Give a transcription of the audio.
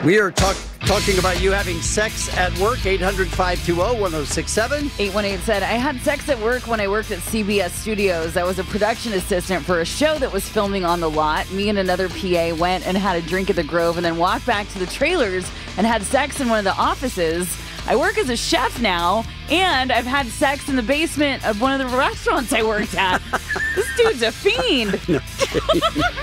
We are talking about you having sex at work. 800-520-1067. 818 said, I had sex at work when I worked at CBS Studios. I was a production assistant for a show that was filming on the lot. Me and another PA went and had a drink at the Grove and then walked back to the trailers and had sex in one of the offices. I work as a chef now, and I've had sex in the basement of one of the restaurants I worked at. This dude's a fiend. No kidding.